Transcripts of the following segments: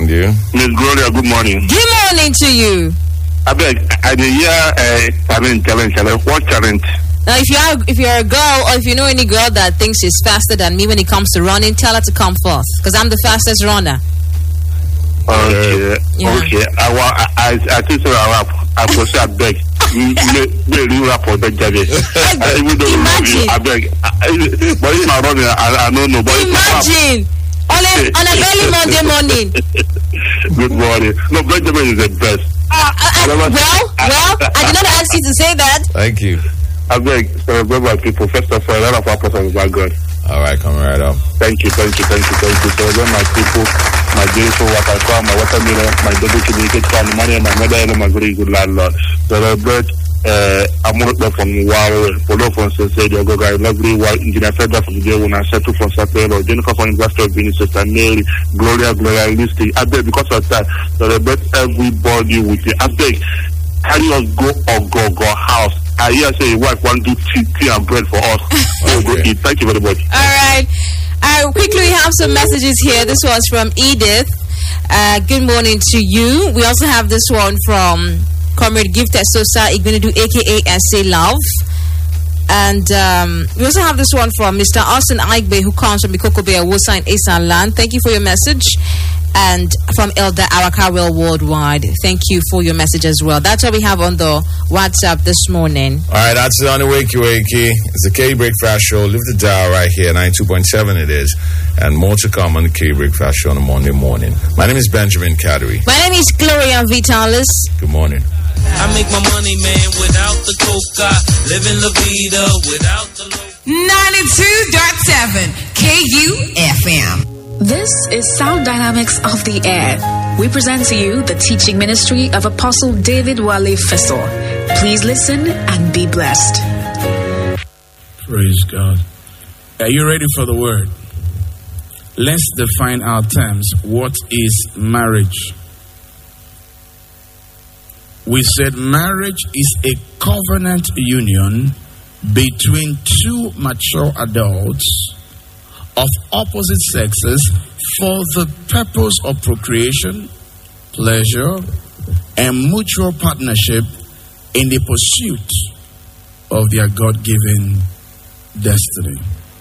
And you? Miss Gloria, good morning. Good morning to you. I beg, I did challenge. What challenge? Now, if you're a girl, or if you know any girl that thinks she's faster than me when it comes to running, tell her to come forth, because I'm the fastest runner. Okay. Yeah. Okay. I think so. I proceed. I beg. You rap for that Javi. I even don't know you. I beg. But if I'm running, I don't know. But imagine on a early Monday morning. Good morning. No, Benjamin is the best. Well, I did not ask you to say that. Thank you. I beg, celebrate my people. First of all, a lot of our person is my God. All right, coming right up. Thank you. Celebrate my people, my beautiful water car, my watermelon, my double communicate car, my money, and my mother, and my very good landlord. Celebrate I'm from Waro, Polo from Sensei, Ogoga, lovely white engineer Federal from the when I settle from Sapelo, Jennifer from University of Minnesota, Mary, Gloria, Listy. I beg, because of that, celebrate everybody with you. I beg, carry us go house. I hear say your wife want to do tea and bread for us. Go eat. Thank you very much. All right. Quickly, we have some messages here. This was from Edith. Good morning to you. We also have this one from Comrade Gift Sosa Igbenedu, aka SA Love. And we also have this one from Mr. Austin Aigbe, who comes from Bikoko Bay, Wosa in Asan Land. Thank you for your message. And from Elder Arakawel Worldwide, thank you for your message as well. That's what we have on the WhatsApp this morning. All right, that's it on the Wakey Wakey. It's the K-Breakfast Show. Lift the dial right here, 92.7 it is. And more to come on the K-Breakfast Show on a Monday morning. My name is Benjamin Kadri. My name is Gloria Vitalis. Good morning. I make my money, man, without the coca. Living La Vida without the low. 92.7 KUFM. This is Sound Dynamics of the Air. We present to you the teaching ministry of Apostle David Wale Fessor. Please listen and be blessed. Praise God. Are you ready for the word? Let's define our terms. What is marriage? We said marriage is a covenant union between two mature adults of opposite sexes for the purpose of procreation, pleasure, and mutual partnership in the pursuit of their God-given destiny.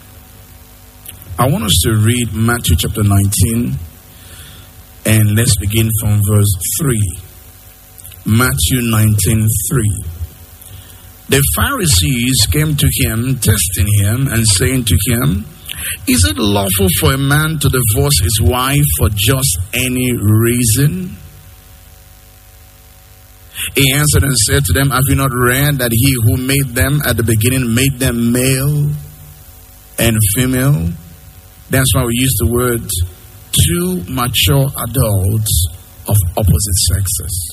I want us to read Matthew chapter 19, and let's begin from verse 3. Matthew 19:3. The Pharisees came to him, testing him, and saying to him, "Is it lawful for a man to divorce his wife for just any reason?" He answered and said to them, "Have you not read that he who made them at the beginning made them male and female?" That's why we use the word two mature adults of opposite sexes.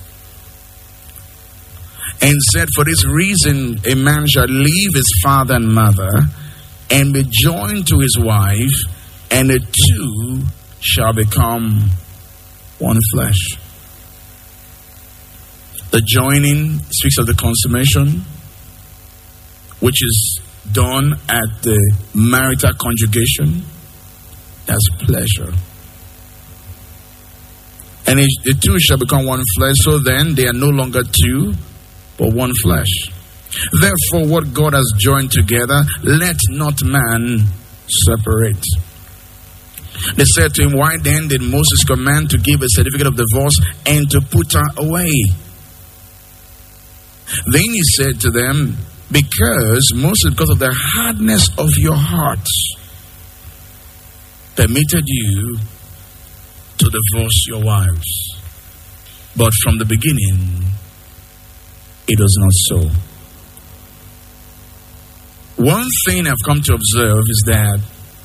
And said, "For this reason a man shall leave his father and mother and be joined to his wife, and the two shall become one flesh." The joining speaks of the consummation, which is done at the marital conjugation. That's pleasure. And the two shall become one flesh, so then they are no longer two, but one flesh. Therefore, what God has joined together, let not man separate. They said to him, "Why then did Moses command to give a certificate of divorce and to put her away?" Then he said to them, because of the hardness of your hearts, permitted you to divorce your wives. But from the beginning, it was not so. One thing I've come to observe is that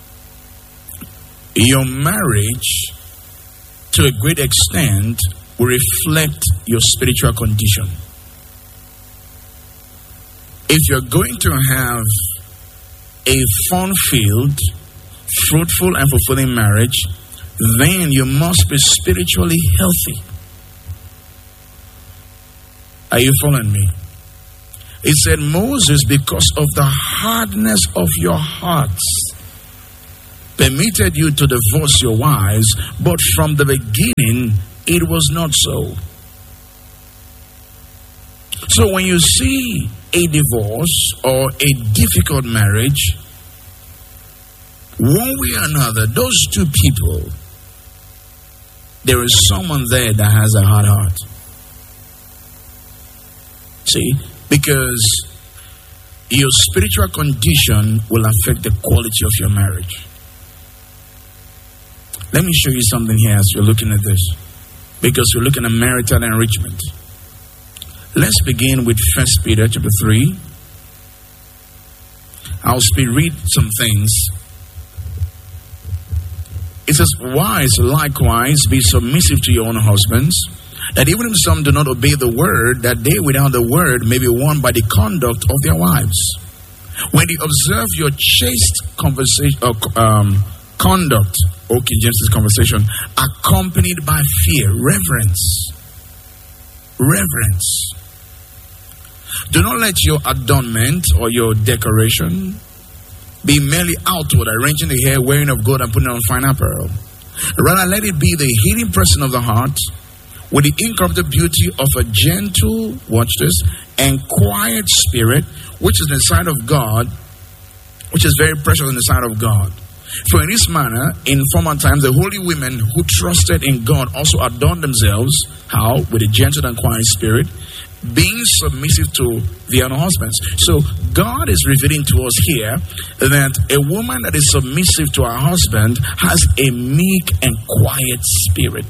your marriage, to a great extent, will reflect your spiritual condition. If you're going to have a fun-filled, fruitful, and fulfilling marriage, then you must be spiritually healthy. Are you following me? He said, Moses, because of the hardness of your hearts, permitted you to divorce your wives, but from the beginning it was not so. So when you see a divorce or a difficult marriage, one way or another, those two people, there is someone there that has a hard heart. See, because your spiritual condition will affect the quality of your marriage. Let me show you something here as you're looking at this, because we're looking at marital enrichment. Let's begin with 1 Peter chapter 3. I'll read some things. It says, wives, likewise, be submissive to your own husbands, that even if some do not obey the word, that they without the word may be won by the conduct of their wives. When they observe your chaste conduct, King James' conversation, accompanied by fear, reverence. Reverence. Do not let your adornment or your decoration be merely outward, arranging the hair, wearing of gold, and putting on fine apparel. Rather, let it be the hidden person of the heart, with the incorruptible beauty of a gentle, watch this, and quiet spirit, which is in the sight of God, which is very precious in the sight of God. For in this manner, in former times, the holy women who trusted in God also adorned themselves, how? With a gentle and quiet spirit, being submissive to their own husbands. So God is revealing to us here that a woman that is submissive to her husband has a meek and quiet spirit.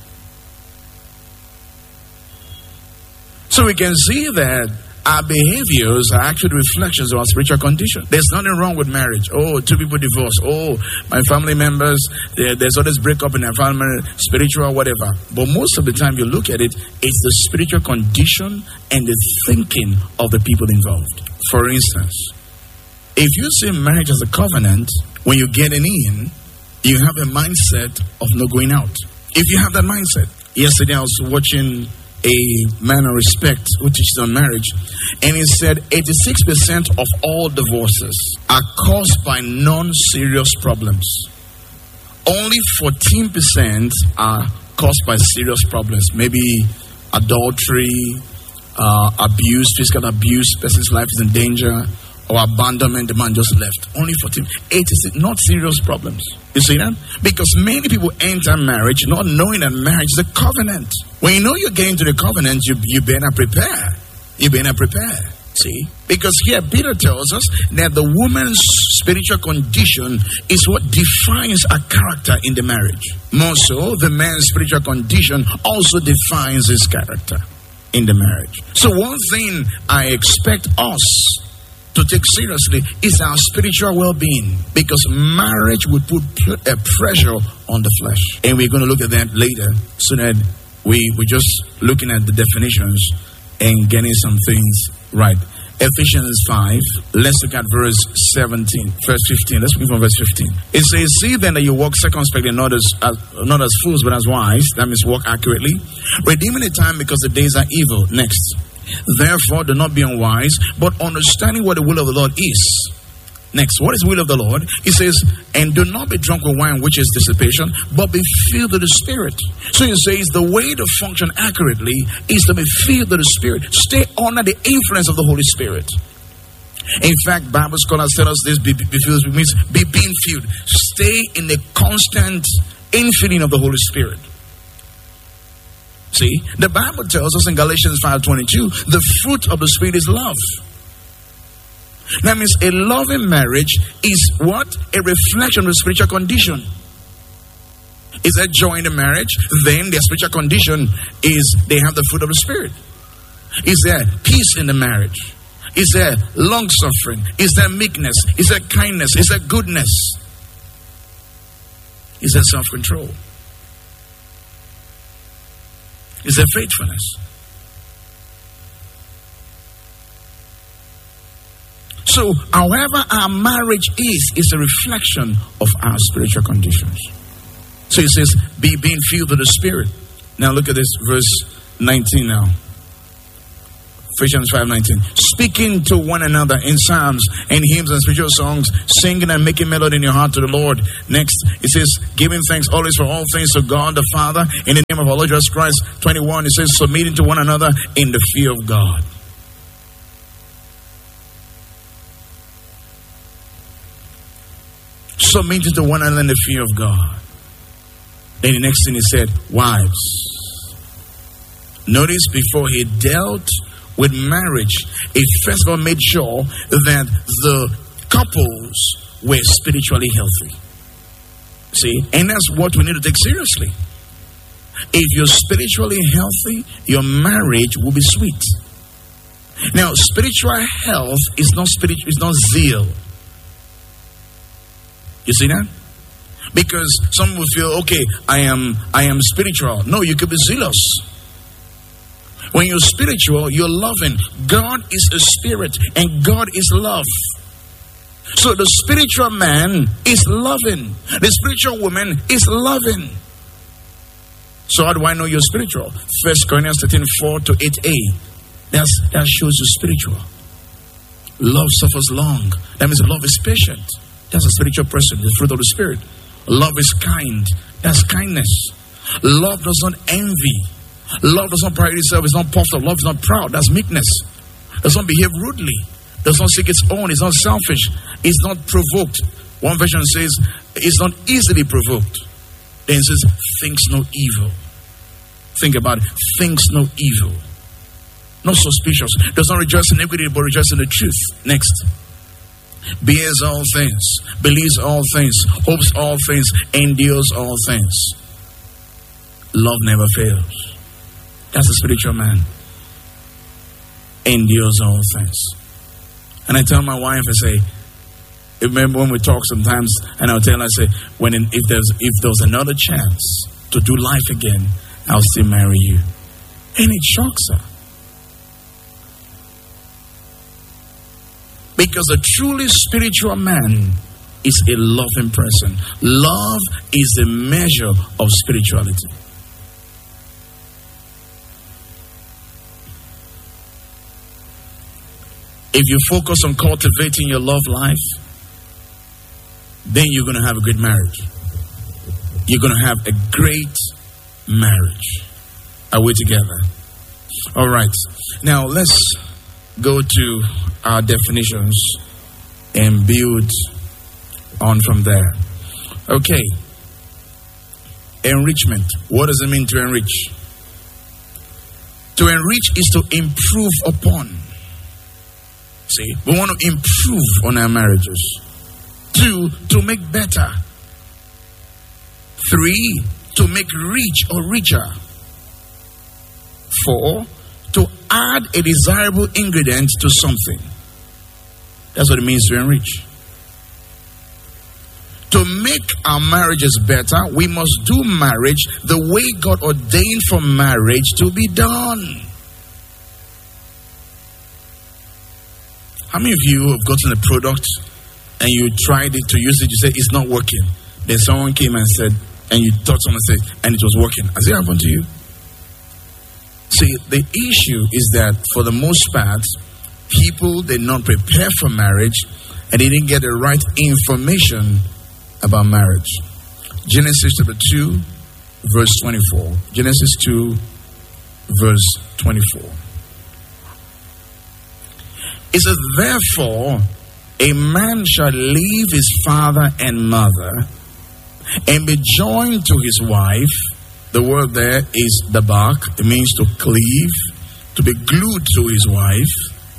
So we can see that our behaviors are actually reflections of our spiritual condition. There's nothing wrong with marriage. Oh, two people divorce. Oh, my family members, there's always breakup in their family, spiritual, whatever. But most of the time you look at it, it's the spiritual condition and the thinking of the people involved. For instance, if you see marriage as a covenant, when you're getting in, you have a mindset of not going out. If you have that mindset. Yesterday I was watching a man of respect who teaches on marriage, and he said 86% of all divorces are caused by non-serious problems. Only 14% are caused by serious problems, maybe adultery, abuse, physical abuse, person's life is in danger, or abandonment, the man just left. Only 14. 86, not serious problems. You see that? Because many people enter marriage not knowing that marriage is a covenant. When you know you're getting to the covenant, you better prepare. You better prepare. See? Because here Peter tells us that the woman's spiritual condition is what defines a character in the marriage. More so, the man's spiritual condition also defines his character in the marriage. So one thing I expect us to take seriously is our spiritual well-being, because marriage would put a pressure on the flesh, and we're going to look at that later, so that we're just looking at the definitions and getting some things right. Ephesians 5, let's look at verse 17, verse 15. Let's begin from verse 15. It says, see then that you walk circumspectly, not as fools, but as wise. That means walk accurately, redeeming the time, because the days are evil. Next. Therefore, do not be unwise, but understanding what the will of the Lord is. Next, what is the will of the Lord? He says, and do not be drunk with wine, which is dissipation, but be filled with the Spirit. So he says the way to function accurately is to be filled with the Spirit. Stay under the influence of the Holy Spirit. In fact, Bible scholars tell us this, be filled means be being filled. Stay in the constant infilling of the Holy Spirit. See, the Bible tells us in Galatians 5:22, the fruit of the Spirit is love. That means a loving marriage is what? A reflection of the spiritual condition. Is there joy in the marriage? Then their spiritual condition is they have the fruit of the Spirit. Is there peace in the marriage? Is there long suffering? Is there meekness? Is there kindness? Is there goodness? Is there self-control? Is there faithfulness? So, however our marriage is a reflection of our spiritual conditions. So he says, be being filled with the Spirit. Now look at this, verse 19 now. Ephesians 5:19. Speaking to one another in psalms and hymns and spiritual songs, singing and making melody in your heart to the Lord. Next, it says, giving thanks always for all things to God the Father in the name of our Lord Jesus Christ. 21, it says, submitting to one another in the fear of God. Submitting to one another in the fear of God. Then the next thing he said, wives. Notice before he dealt with marriage, he first of all made sure that the couples were spiritually healthy. See, and that's what we need to take seriously. If you're spiritually healthy, your marriage will be sweet. Now, spiritual health is not zeal. You see that? Because some will feel, okay, I am spiritual. No, you could be zealous. When you're spiritual, you're loving. God is a spirit and God is love. So the spiritual man is loving. The spiritual woman is loving. So how do I know you're spiritual? 1 Corinthians 13:4-8a. That shows you spiritual. Love suffers long. That means love is patient. That's a spiritual person, the fruit of the Spirit. Love is kind. That's kindness. Love does not envy. Love does not pride itself. It's not puffed up. Love is not proud. That's meekness. Does not behave rudely. Does not seek its own. It's not selfish. It's not provoked. One version says it's not easily provoked. Then it says thinks no evil. Think about it. Thinks no evil. Not suspicious. Does not rejoice in iniquity, but rejoice in the truth. Next. Bears all things, believes all things, hopes all things, endures all things. Love never fails. That's a spiritual man. Endures all things. And I tell my wife, I say, remember when we talk sometimes, and I'll tell her, I say, if there's another chance to do life again, I'll still marry you. And it shocks her. Because a truly spiritual man is a loving person. Love is the measure of spirituality. If you focus on cultivating your love life, then you're going to have a good marriage. You're going to have a great marriage. Are we together? All right. Now let's go to our definitions and build on from there. Okay. Enrichment. What does it mean to enrich? To enrich is to improve upon. See, we want to improve on our marriages. 2, to make better. 3, to make rich or richer. 4, to add a desirable ingredient to something. That's what it means to enrich. To make our marriages better, we must do marriage the way God ordained for marriage to be done. How many of you have gotten a product and you tried it to use it, you said it's not working? Then someone came and said, and you thought someone said, and it was working. Has it happened to you? See, the issue is that for the most part, people did not prepare for marriage and they didn't get the right information about marriage. Genesis chapter 2, verse 24. Genesis 2, verse 24. It says, therefore, a man shall leave his father and mother and be joined to his wife. The word there is dabak. It means to cleave, to be glued to his wife.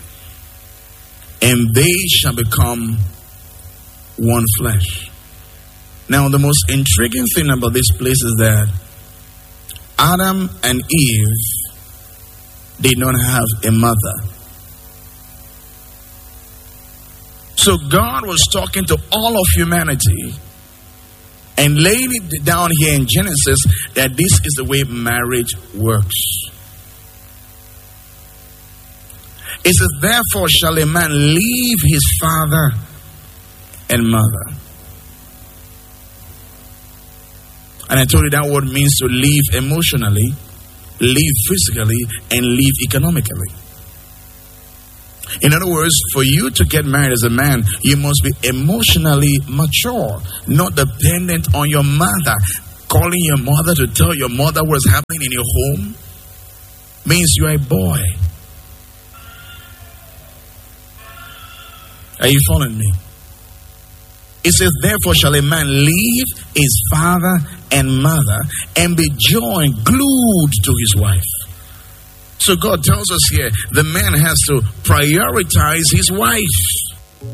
And they shall become one flesh. Now, the most intriguing thing about this place is that Adam and Eve did not have a mother. So God was talking to all of humanity and laying it down here in Genesis that this is the way marriage works. It says, therefore shall a man leave his father and mother. And I told you that word means to leave emotionally, leave physically, and leave economically. In other words, for you to get married as a man, you must be emotionally mature, not dependent on your mother. Calling your mother to tell your mother what's happening in your home means you are a boy. Are you following me? It says, therefore shall a man leave his father and mother and be joined, glued to his wife. So God tells us here, the man has to prioritize his wife.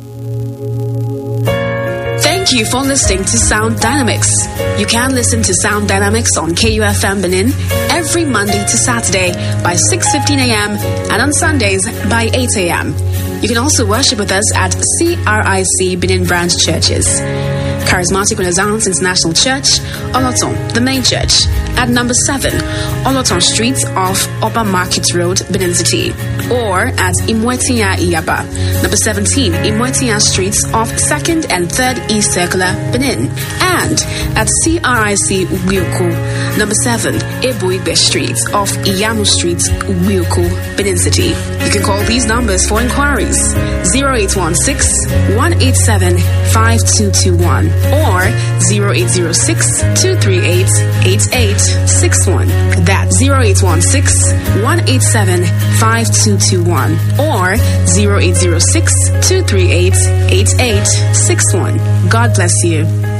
Thank you for listening to Sound Dynamics. You can listen to Sound Dynamics on KUFM Benin every Monday to Saturday by 6:15 a.m. and on Sundays by 8 a.m. You can also worship with us at CRIC Benin Branch Churches. Charismatic Renaissance International Church, Oloton, the main church, at number 7, Oloton Street off Oba Market Road, Benin City, or at Imwetia Iyaba, number 17, Imwetia Street off 2nd and 3rd East Circular, Benin, and at CRIC Uwilko, number 7, Ebuigbe Street off Iyanu Street, Uwilko, Benin City. You can call these numbers for inquiries, 0816 187 5221 or 0806 238 8861. That's 0816 187 5221 or 0806 238 8861. God bless you.